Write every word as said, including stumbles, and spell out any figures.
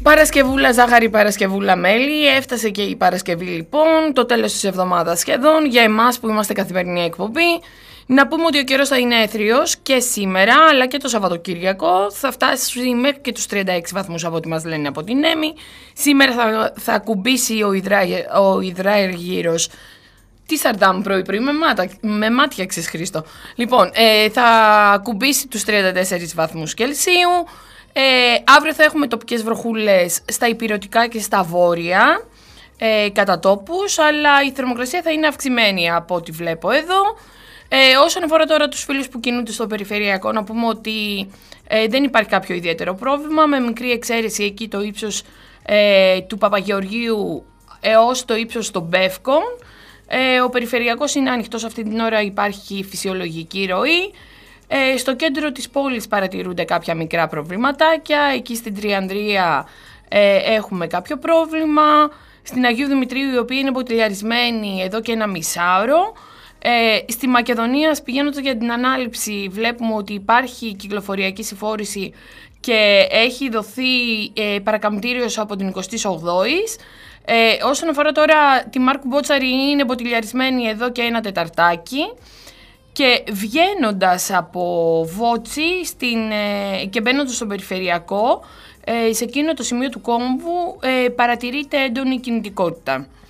Παρασκευούλα ζάχαρη, Παρασκευούλα μέλι. Έφτασε και η Παρασκευή λοιπόν, το τέλος της εβδομάδας σχεδόν, για εμάς που είμαστε καθημερινή εκπομπή. Να πούμε ότι ο καιρός θα είναι έθριος και σήμερα, αλλά και το Σαββατοκύριακο. Θα φτάσει μέχρι και τους τριάντα έξι βαθμούς από ό,τι μας λένε από την Έμι. Σήμερα θα, θα ακουμπήσει ο, υδρα, ο υδράεργύρος τη Σαρδάμ πρωί-πρωί με, με μάτια, ξέρεις Χρήστο. Λοιπόν, ε, θα ακουμπήσει τους τριάντα τέσσερις βαθμούς Κελσίου. Ε, αύριο θα έχουμε τοπικές βροχούλες στα ηπειρωτικά και στα βόρεια, ε, κατά τόπους, αλλά η θερμοκρασία θα είναι αυξημένη από ό,τι βλέπω εδώ. Ε, όσον αφορά τώρα τους φίλους που κινούνται στο περιφερειακό, να πούμε ότι ε, δεν υπάρχει κάποιο ιδιαίτερο πρόβλημα, με μικρή εξαίρεση εκεί το ύψος ε, του Παπαγεωργίου έως το ύψος των Μπεύκων. Ε, ο περιφερειακός είναι ανοιχτός αυτή την ώρα, υπάρχει φυσιολογική ροή. Ε, στο κέντρο της πόλης παρατηρούνται κάποια μικρά προβληματάκια, εκεί στην Τριανδρία ε, έχουμε κάποιο πρόβλημα, στην Αγίου Δημητρίου η οποία είναι μποτιλιαρισμένη εδώ και ένα μισάωρο. Ε, στη Μακεδονία πηγαίνοντας για την ανάληψη βλέπουμε ότι υπάρχει κυκλοφοριακή συμφόρηση και έχει δοθεί ε, παρακαμπτήριος από την εικοστή όγδοη. Ε, όσον αφορά τώρα τη Μάρκου Μπότσαρη είναι μποτιλιαρισμένη εδώ και ένα τεταρτάκι. Και βγαίνοντας από Βότσι στην, ε, και μπαίνοντας στον περιφερειακό, ε, σε εκείνο το σημείο του κόμβου ε, παρατηρείται έντονη κινητικότητα.